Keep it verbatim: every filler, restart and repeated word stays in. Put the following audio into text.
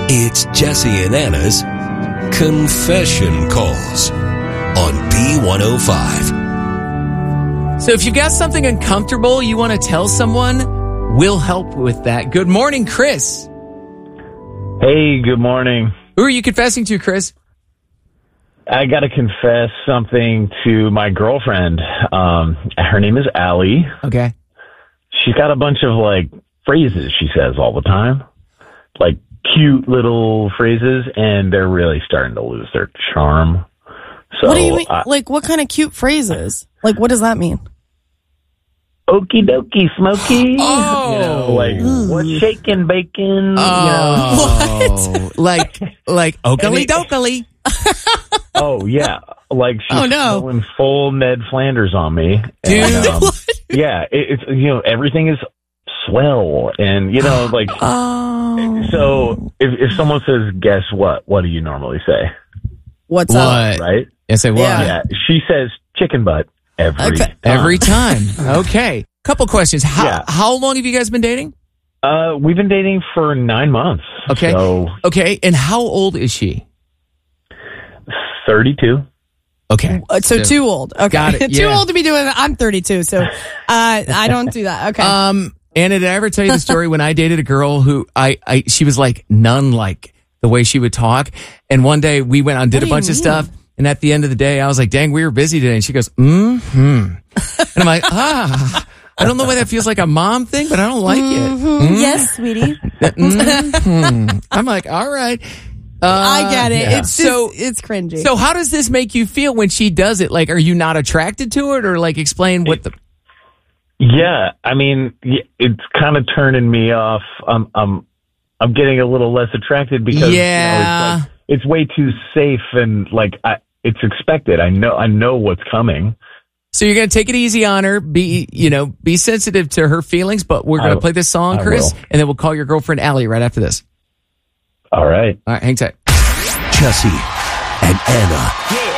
It's Jesse and Anna's Confession Calls on B one oh five. So if you've got something uncomfortable you want to tell someone, we'll help with that. Good morning, Chris. Hey, good morning. Who are you confessing to, Chris? I got to confess something to my girlfriend. Um, her name is Allie. Okay. She's got a bunch of, like, phrases she says all the time. Like, cute little phrases, and they're really starting to lose their charm. So, what do you mean? I, like, what kind of cute phrases? Like, what does that mean? Okie dokie, Smokey. Oh. You know, like, Ooh. what's shaking bacon? Oh. You know? What? Like, like, oakley dokley. Oh, yeah. Like, she's Oh, no. going full Ned Flanders on me. Dude. And, um, yeah, it, it's, you know, everything is swell. And, you know, like, Oh. so if, if someone says, guess what? What do you normally say? What's up? What? Right? I say what? Yeah. Yeah. She says chicken butt every Okay. time. Every time. Okay. Couple questions. How Yeah. how long have you guys been dating? Uh, we've been dating for nine months. Okay. So Okay. And how old is she? thirty-two. Okay. Uh, so, too old. Okay. Got it, Too yeah. old to be doing that. I'm thirty-two, so uh, I don't do that. Okay. Um, Anna, did I ever tell you the story when I dated a girl who I, I she was like nun like the way she would talk, and one day we went out and did What a do you bunch of mean? stuff, and at the end of the day I was like, dang, we were busy today, and she goes, mm-hmm. And I'm like, ah, I don't know why that feels like a mom thing, but I don't like it. Mhm. Yes, sweetie. Mhm. I'm like, all right. Uh, I get it. yeah. It's So- just, it's cringy. So how does this make you feel when she does it? Like, are you not attracted to it, or like explain what the? Yeah. I mean, y- it's kind of turning me off. I'm, I'm, I'm getting a little less attracted because Yeah. you know, it's, like, it's way too safe and like I, it's expected. I know, I know what's coming. So you're gonna take it easy on her, be you know, be sensitive to her feelings, but we're gonna I- play this song, I Chris, will. and then we'll call your girlfriend Allie right after this. All right. All right, hang tight. Jesse and Anna